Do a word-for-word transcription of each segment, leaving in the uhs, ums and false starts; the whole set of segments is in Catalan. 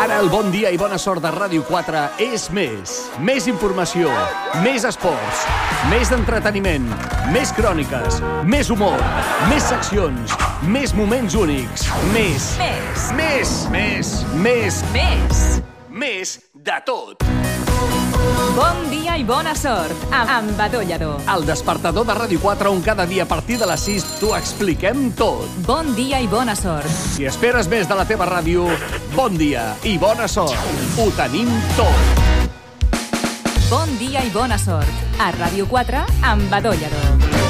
Ara el bon dia i bona sort de Ràdio quatre és més. Més informació, més esports, més entreteniment, més cròniques, més humor, més seccions, més moments únics, més... Més. Més. Més. Més. Més. Més de tot. Bon dia i bona sort amb Badó Lledó. El despertador de Ràdio quatre on cada dia a partir de les sis t'ho expliquem tot. Bon dia i bona sort. Si esperes més de la teva ràdio, bon dia i bona sort. Ho tenim tot. Bon dia i bona sort a Ràdio quatre amb Badó Lledó.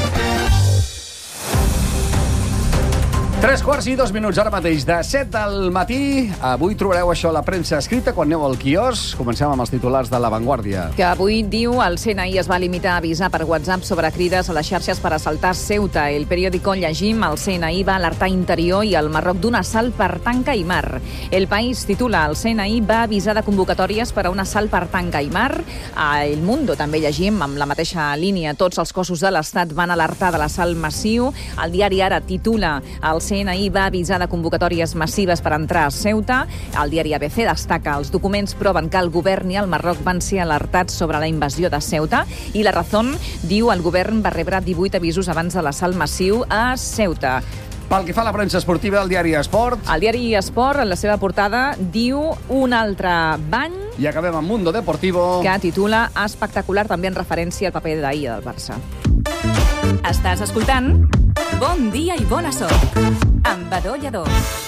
Tres quarts i dos minuts ara mateix de set del matí. Avui trobareu això a la premsa escrita quan aneu al quiosc. Comencem amb els titulars de La Vanguardia. Que avui diu el C N I es va limitar a avisar per WhatsApp sobre crides a les xarxes per assaltar Ceuta. El periòdico llegim el C N I va alertar Interior i el Marroc d'un assalt per tanca i mar. El País titula el C N I va avisar de convocatòries per a un assalt per tanca i mar. A El Mundo també llegim amb la mateixa línia. Tots els cossos de l'Estat van alertar de l'assalt massiu. El diari Ara titula el C N I va avisar de convocatòries massives per entrar a Ceuta. El diari A B C destaca els documents proven que el govern i el Marroc van ser alertats sobre la invasió de Ceuta i La Razón diu el govern va rebre divuit avisos abans de l'assalt massiu a Ceuta. Pel que fa a la premsa esportiva, el diari Esport. El diari Esport, en la seva portada, diu un altre bany. I acabem amb Mundo Deportivo. Que titula espectacular, també en referència al paper d'ahir del Barça. Estàs escoltant Bon dia i bona sort amb Badó Lledó.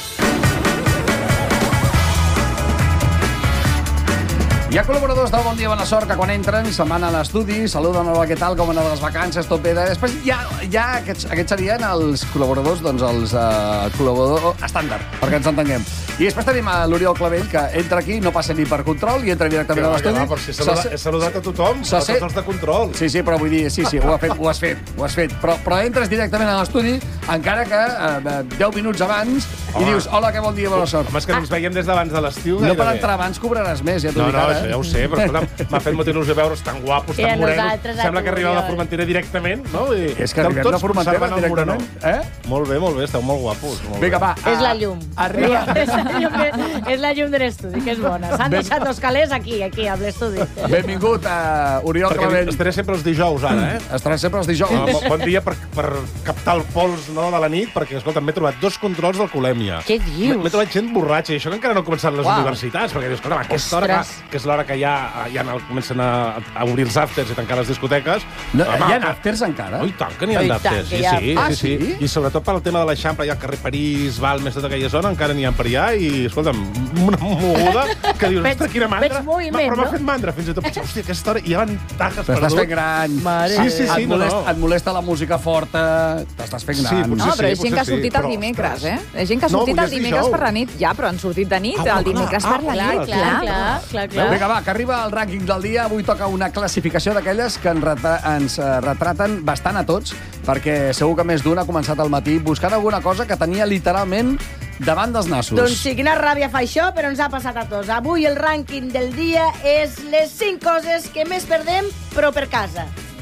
Hi ha col·laboradors del Bon Dia Bona Sort que quan entren se'n van a l'estudi, saluden, hola, què tal, com han anat les vacances, tot bé. Després hi ha, hi ha aquests, aquests serien els col·laboradors, doncs els uh, col·laboradors estàndard, perquè ens entenguem. I després tenim a l'Oriol Clavell, que entra aquí, no passa ni per control, i entra directament ja, a l'estudi. Ja, però si he saludat, he saludat a tothom, a tots els de control. Sí, sí, però vull dir, sí, sí, ho, ha fet, ho has fet, ho has fet. Però, però entres directament a l'estudi, encara que uh, deu minuts abans, home, i dius, hola, que bon dia, bona sort. Home, és que ens veiem des d'abans de l'estiu. No per entrar abans cobraràs més, ja t'ho no, dic no, ara. No, això ja ho sé, però escolta, m'ha fet molta il·lusió veure's tan guapos, tan morenos. Sembla que arribeu a la Formentera directament, no? I és que arribem a Formentera directament. Eh? Molt bé, molt bé, esteu molt guapos. Molt Vinga, va. És la llum. Arriba. És la llum, de, és la llum de l'estudi, que és bona. S'han ben... deixat dos calés aquí, aquí, a l'estudi. Benvingut a Oriol Perquè Clavell. Estaré sempre els dijous, ara, eh? Estaré sempre els dijous. No, bon dia per, per captar el pols, no, de la nit, perquè, escolta, m'he trobat dos controls d'alcoholèmia. Què dius? M'he trobat gent borratxa, i això que encara no han començat les Uau. universitats, perquè dius, escolta, aquesta hora que, que és l'hora que ja, ja comencen a, a obrir els afters i tancar les discoteques. No, home, hi ha afters encara? Oh, i tant que n'hi ha Oh, i d'afters, tant sí, que hi ha. sí, Ah, sí, sí, sí? I sobretot pel tema de l'Eixample, hi ha el carrer París, Balmes, tota aquella zona, encara n'hi ha per allà, i, escolta'm, una moguda que dius, Veig- ostres, quina mandra. veig moviment, Però m'ha no? fet mandra, fins i tot, potser, hòstia, aquesta hora, hi ha ventajes T'estàs perdut. fent gran. Mare Sí, sí, sí, et, no, molesta, no. et molesta la música forta. T'estàs fent Sí, gran. potser No, però sí, és gent que ha potser sí, sortit el però, dimecres, eh? ostres. És gent que ha No, sortit avui el és dimecres dijous. per la nit. Ja, però han sortit de nit, Ah, el dimecres clar, per la ah, nit. Clar, clar, clar, clar, clar. Vinga, va, que arriba el rànquing del dia. Avui toca una classificació d'aquelles que ens, retra ens eh, retraten bastant a tots, perquè segur que més d'un ha començat al matí buscant alguna cosa que tenia literalment davant dels nassos. Doncs sí, quina ràbia fa això, però ens ha passat a tots. Avui el rànquing del dia és les cinc coses que més perdem, però per casa.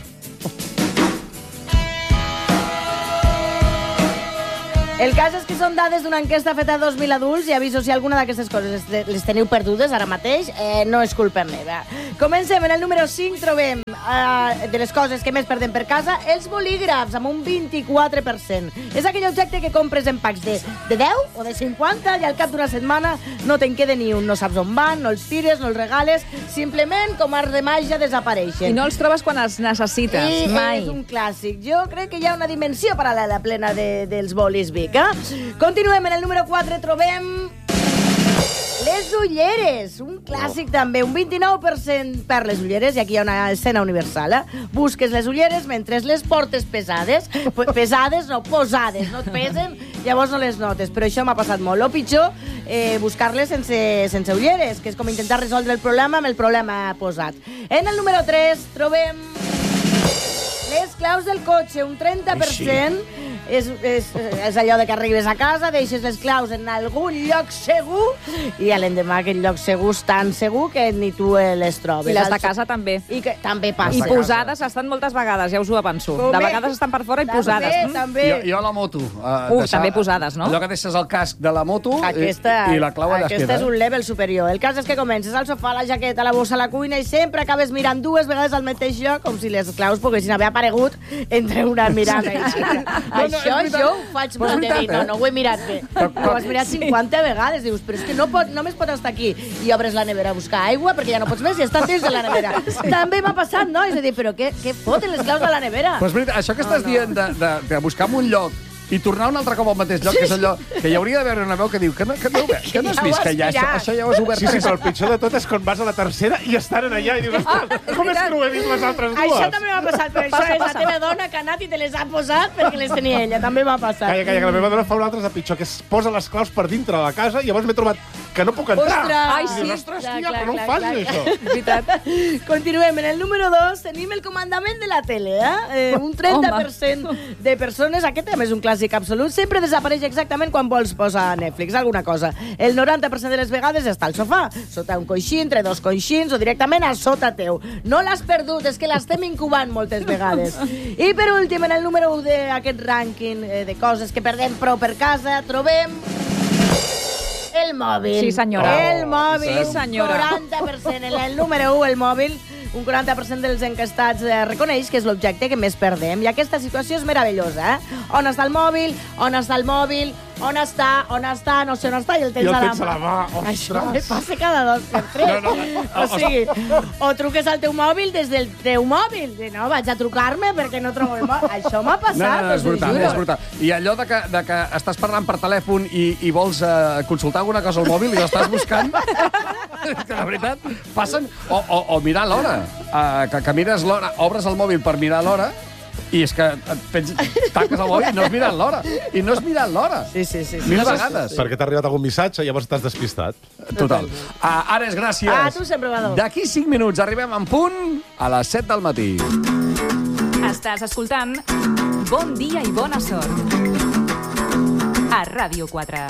El cas és que són dades d'una enquesta feta a dos mil adults i aviso si alguna d'aquestes coses les teniu perdudes ara mateix, eh, no és culpa meva. Comencem. En el número cinc trobem eh, de les coses que més perdem per casa, els bolígrafs, amb un vint-i-quatre per cent. És aquell objecte que compres en packs de, de deu o de cinquanta i al cap d'una setmana no te'n queda ni un. No saps on van, no els tires, no els regales, simplement com art de màgia desapareixen. I no els trobes quan els necessites, I mai. és un clàssic. Jo crec que hi ha una dimensió paral·lela plena de, dels bolis Vic, eh? Continuem. En el número quatre trobem les ulleres, un clàssic també, un vint-i-nou per cent per les ulleres, i aquí hi ha una escena universal, eh? Busques les ulleres mentre les portes pesades, pesades no, posades, no et pesen, llavors no les notes, però això m'ha passat molt. O pitjor, eh, buscar-les sense, sense ulleres, que és com intentar resoldre el problema amb el problema posat. En el número tres trobem les claus del cotxe, un trenta per cent. és, és, és allò de que arribes a casa, deixes les claus en algun lloc segur i a l'endemà aquest lloc segur és tan segur que ni tu les trobes. I les de casa també. I que també passa. I posades estan moltes vegades, ja us ho avanço. De vegades estan per fora i posades. També, també. Jo, jo a la moto. Uh, Uf, també posades, no? Allò que deixes el casc de la moto aquesta, i, i la clau allà es queda. Aquesta és un level superior. El cas és que comences al sofà, la jaqueta, la bossa, la cuina i sempre acabes mirant dues vegades al mateix lloc com si les claus poguessin haver aparegut entre una mirada i l'altra. No, no, Això jo ho faig molt de dir. No, no ho he mirat bé. Ho has mirat cinquanta vegades. Dius, però és que no pot, només pot estar aquí. I obres la nevera a buscar aigua perquè ja no pots més i estàs dins de la nevera. També m'ha passat, no? És a dir, però què, què foten les claus de la nevera? Pues, veritat, això que estàs no, no. dient de, de, de buscar en un lloc i tornar un altre cop al mateix lloc, que és allò que hi hauria d'haver una veu que diu que no, que no, que no has vist, que ja, això, això ja ho has obert. Sí, sí, però el pitjor de tot és quan vas a la tercera i estan allà i dius, ostres, com és que no ho he vist les altres dues? Això també m'ha passat, però això Passa, és passa. la teva dona que ha anat i te les ha posat perquè les tenia ella. També m'ha passat. Calla, calla, que la meva dona fa un altre de pitjor, que es posa les claus per dintre de la casa i llavors m'he trobat que no puc entrar. Ostres! Ai, I dius, sí. ostres, Clar, tia, clar, però no clar, ho facis, clar. això. Veritat. Continuem. En el número dos tenim el comandament de la tele. Eh? Eh, un trenta per cent de persones, aquest tema és un clàssic absolut, sempre desapareix exactament quan vols posar a Netflix alguna cosa. El noranta per cent de les vegades està al sofà, sota un coixí, entre dos coixins o directament a sota teu. No l'has perdut, és que l'estem incubant moltes vegades. I per últim, en el número u d'aquest rànquing eh, de coses que perdem prou per casa, trobem el mòbil. Sí, senyora. El mòbil. Sí, senyora. Un quaranta per cent. En el número u, el mòbil, un quaranta per cent dels encastats eh, reconeix que és l'objecte que més perdem. I aquesta situació és meravellosa, eh? On està el mòbil? On està el mòbil? On està? On està? No sé on està i el tens, I el a, la tens a la mà. Això Ostres. me passa cada dos per tres. No, no. O sigui, o truques al teu mòbil des del teu mòbil. I no, vaig a trucar-me perquè no trobo el mòbil. Això m'ha passat, No, no, no, és us ho brutal, juro. és brutal. I allò de que, de que estàs parlant per telèfon i, i vols uh, consultar alguna cosa al mòbil i l'estàs buscant, que la veritat, passen... O, o, o mirar l'hora, uh, que, que mires l'hora, obres el mòbil per mirar l'hora i és que et pens, tanques el mòbil i no has mirat l'hora. I no has mirat l'hora. Sí, sí, sí. sí. Mil Sí, sí, vegades. sí. Perquè t'ha arribat algun missatge i llavors t'has despistat. Total. Uh, Ares, gràcies. Ah, tu sempre, Badó. D'aquí cinc minuts arribem en punt a les set del matí. Estàs escoltant Bon dia i bona sort a Ràdio quatre.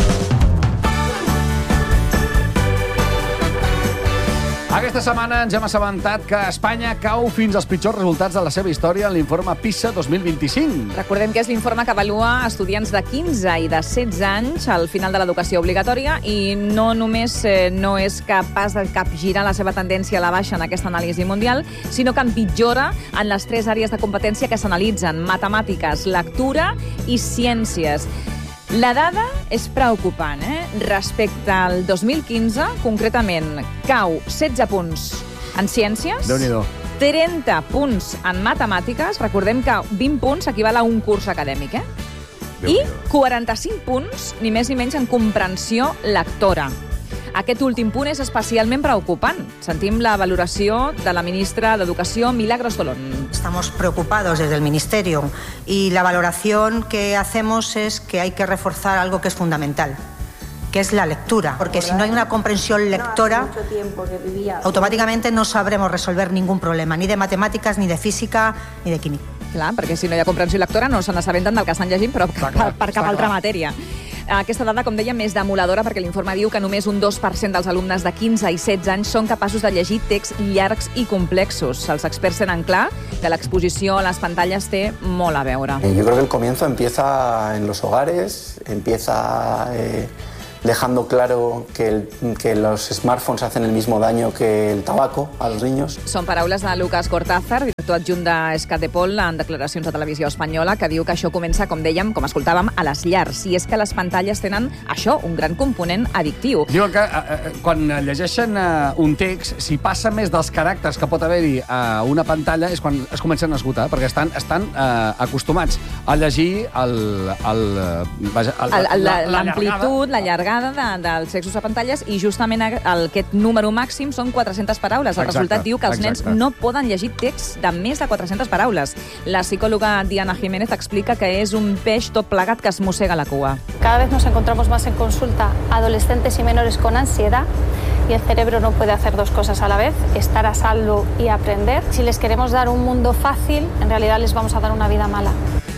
Aquesta setmana ens hem assabentat que Espanya cau fins als pitjors resultats de la seva història en l'informe PISA dos mil vint-i-cinc. Recordem que és l'informe que avalua estudiants de quinze i de setze anys al final de l'educació obligatòria i no només eh, no és capaç de capgirar la seva tendència a la baixa en aquesta anàlisi mundial, sinó que empitjora en les tres àrees de competència que s'analitzen: matemàtiques, lectura i ciències. La dada és preocupant, eh? Respecte al dos mil quinze, concretament, cau setze punts en ciències, Déu-n'hi-do. trenta punts en matemàtiques, recordem que vint punts equival a un curs acadèmic, eh? I quaranta-cinc punts, ni més ni menys, en comprensió lectora. Aquest últim punt és especialment preocupant. Sentim la valoració de la ministra d'Educació, Milagros Tolón. Estamos preocupados desde el Ministerio y la valoración que hacemos es que hay que reforzar algo que es fundamental, que es la lectura. Porque si no hay una comprensión lectora, automáticamente no sabremos resolver ningún problema, ni de matemáticas, ni de física, ni de química. Clar, perquè si no hi ha comprensió lectora no se n'assabenten del que estan llegint, però per, clar, per cap està altra clar. matèria. Aquesta dada, com dèiem, és demoledora perquè l'informe diu que només un dos per cent dels alumnes de quinze i setze anys són capaços de llegir texts llargs i complexos. Els experts tenen clar que l'exposició a les pantalles té molt a veure. Yo creo que el comienzo empieza en los hogares, empieza eh, dejando claro que, el, que los smartphones hacen el mismo daño que el tabaco a los niños. Són paraules de Lucas Cortázar, director adjunt d'Escatepol, en declaracions de televisió espanyola, que diu que això comença, com dèiem, com escoltàvem, a les llars. I és que les pantalles tenen, això, un gran component addictiu. Diuen que eh, quan llegeixen eh, un text, si passa més dels caràcters que pot haver-hi a una pantalla és quan es comencen a esgotar, perquè estan, estan eh, acostumats a llegir el, el, eh, vaja, el, El- el- la- la L'amplitud, llargada. la llargada de, dels textos a pantalles, i justament el, aquest número màxim són quatre-centes paraules. El Exacte, resultat diu que els exacte. nens no poden llegir texts de més de quatre-centes paraules. La psicòloga Diana Jiménez explica que és un peix tot plegat que es mossega la cua. Cada vez nos encontramos más en consulta adolescentes y menores con ansiedad y el cerebro no puede hacer dos cosas a la vez, estar a salvo y aprender. Si les queremos dar un mundo fácil, en realidad les vamos a dar una vida mala.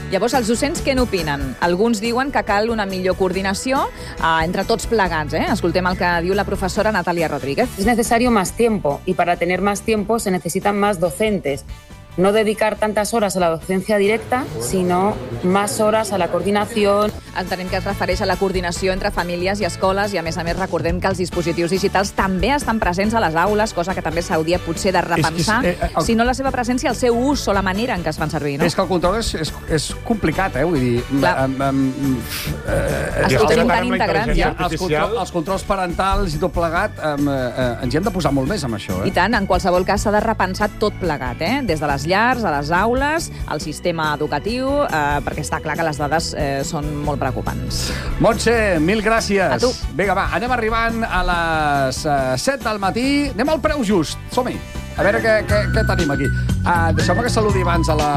Llavors, els docents què n'opinen? Alguns diuen que cal una millor coordinació eh, entre tots plegats. Eh? Escoltem el que diu la professora Natalia Rodríguez. Es necesario más tiempo y para tener más tiempo se necesitan más docentes. No dedicar tantas horas a la docencia directa, sino más horas a la coordinación. Entenem que es refereix a la coordinació entre famílies i escoles i, a més a més, recordem que els dispositius digitals també estan presents a les aules, cosa que també s'hauria potser de repensar, és, és, eh, el... si no la seva presència, el seu ús o la manera en què es fan servir. No? És que el control és, és, és complicat, eh? Vull dir... Um, um, eh, ho tenim tan integrat, ja. Els, control, els controls parentals i tot plegat, um, uh, ens hi hem de posar molt més amb això. Eh? I tant, en qualsevol cas s'ha de repensar tot plegat, eh? Des de les llars, a les aules, al sistema educatiu, eh, perquè està clar que les dades eh, són molt preocupants. Montse, mil gràcies. A tu. Vinga, va, anem arribant a les uh, set del matí. Anem al preu just. Som-hi. A veure què, què, què tenim aquí. Uh, Deixeu-me que saludi abans a la...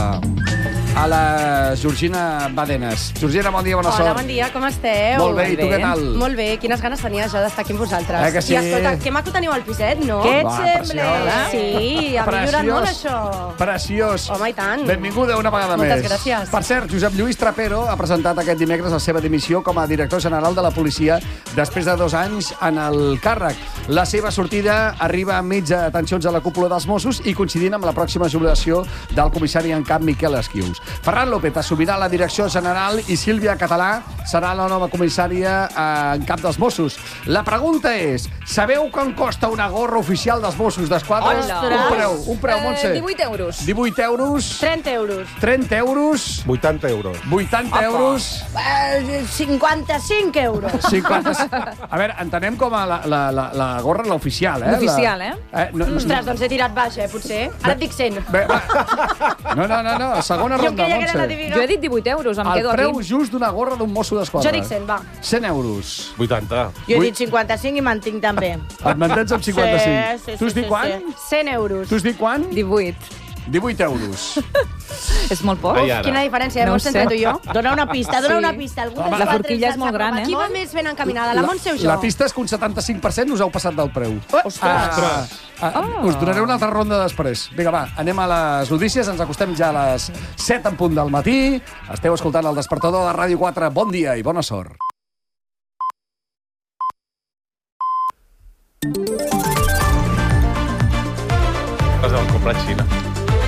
a la Georgina Badenes. Georgina, bon dia, bona Hola, sort. Hola, bon dia, com esteu? Molt bé, i tu què tal? Molt bé, quines ganes tenia jo d'estar aquí amb vosaltres. Eh que sí? I escolta, que maco teniu al piset, no? Què et Va, sembla? preciós. Sí, ha millorat molt això. Preciós. Home, i tant. Benvinguda una vegada Moltes més. gràcies. Per cert, Josep Lluís Trapero ha presentat aquest dimecres la seva dimissió com a director general de la policia després de dos anys en el càrrec. La seva sortida arriba enmig de tensions a la cúpula dels Mossos i coincidint amb la pròxima jubilació del comissari en cap Miquel Esquius. Ferran López assumirà la direcció general i Sílvia Català serà la nova comissària en cap dels Mossos. La pregunta és, sabeu quan costa una gorra oficial dels Mossos d'Esquadra? Hola. Un preu, un preu, Montse. Eh, divuit euros. divuit euros. trenta euros. trenta euros. vuitanta euros. vuitanta euros. Eh, cinquanta-cinc euros. cinquanta... A veure, entenem com a la, la, la, la gorra l'oficial, eh? L'oficial, la... eh? eh no, no, Ostres, doncs he tirat baix, eh, potser. Ara et dic cent. Bé, va. No, no, no, no, segona Jo ronda, creia que era la Montse. típica. Jo he dit divuit euros, em El quedo preu aquí. just d'una gorra d'un mosso d'Esquadra. Jo dic cent, va. cent euros. vuitanta. Jo he dit cinquanta-cinc i mantinc també. Et mantens amb cinquanta-cinc. Sí, sí, tu has sí, dit sí, quan? sí. cent euros. Tu has dit quan? divuit. divuit euros. És molt poc. Ai, ara. Quina diferència, No no ho Montse, entre sé. tu i jo? Dóna una pista, dóna Sí. una pista. Algú Home, dels la quatre forquilla és ens molt sap gran, eh? com Qui va? va més ben encaminada, la Montse o jo? La pista és que un setanta-cinc per cent us heu passat del preu. Ostres. Ah, ah, Oh. Us donaré una altra ronda després. Vinga, va, anem a les notícies. Ens acostem ja a les set en punt del matí. Esteu escoltant el Despertador de Ràdio quatre. Bon dia i bona sort. Has de comprar a Xina.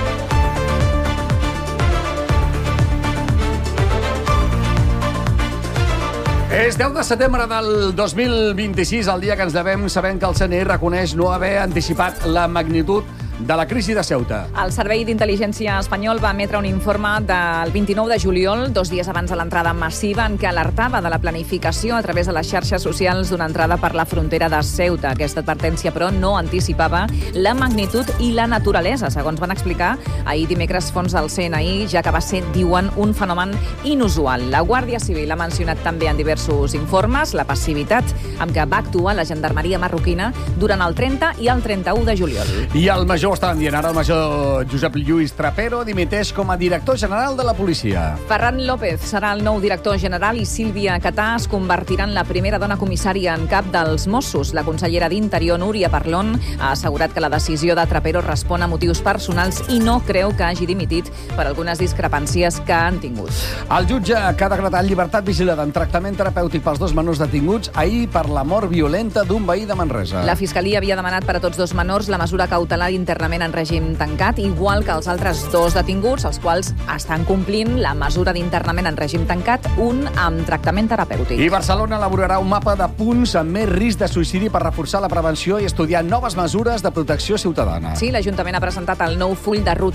És deu de setembre del dos mil vint-i-sis, el dia que ens devem sabent que el C N I reconeix no haver anticipat la magnitud de la crisi de Ceuta. El Servei d'Intel·ligència espanyol va emetre un informe del vint-i-nou de juliol, dos dies abans de l'entrada massiva, en què alertava de la planificació a través de les xarxes socials d'una entrada per la frontera de Ceuta. Aquesta advertència, però, no anticipava la magnitud i la naturalesa, segons van explicar ahir dimecres fons del C N I, ja que va ser, diuen, un fenomen inusual. La Guàrdia Civil ha mencionat també en diversos informes la passivitat amb què va actuar la gendarmeria marroquina durant el trenta i el trenta-u de juliol. I el major, ho estàvem dient ara, el major Josep Lluís Trapero dimiteix com a director general de la policia. Ferran López serà el nou director general i Sílvia Catà es convertirà en la primera dona comissària en cap dels Mossos. La consellera d'Interior, Núria Parlon, ha assegurat que la decisió de Trapero respon a motius personals i no creu que hagi dimitit per algunes discrepàncies que han tingut. El jutge que ha decretat llibertat vigilada en tractament terapèutic pels dos menors detinguts ahir per la mort violenta d'un veí de Manresa. La Fiscalia havia demanat per a tots dos menors la mesura cautelar internament en règim tancat, igual que els altres dos detinguts, els quals estan complint la mesura d'internament en règim tancat, un amb tractament terapèutic. I Barcelona elaborarà un mapa de punts amb més risc de suïcidi per reforçar la prevenció i estudiar noves mesures de protecció ciutadana. Sí, l'Ajuntament ha presentat el nou full de ruta